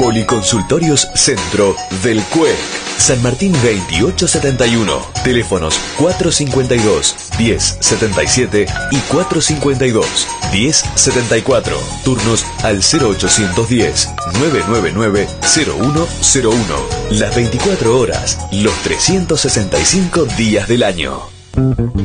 Policonsultorios Centro del CUEC. San Martín 2871. Teléfonos 452-1077 y 452-1074. Turnos al 0810-999-0101. Las 24 horas, los 365 días del año.